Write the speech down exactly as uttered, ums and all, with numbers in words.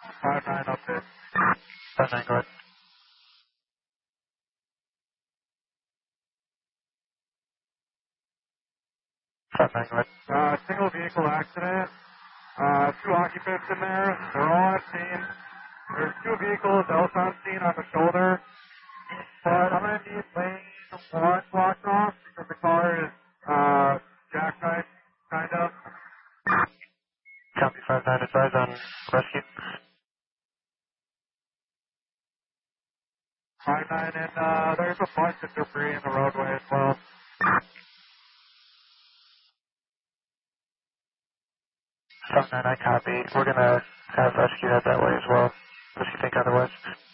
five nine up there. five nine, go ahead. five nine, go ahead. Uh, single vehicle accident. Uh, two occupants in there. They're all at scene. There's two vehicles else on scene on the shoulder. But I'm going to need lane one blocked off because the car is uh, jackknife, kind of. Copy five nine, advise on rescue. five nine, and uh, there's a bunch of debris in the roadway as well. five nine, I copy. We're going to have rescue head that way as well. What do you think otherwise?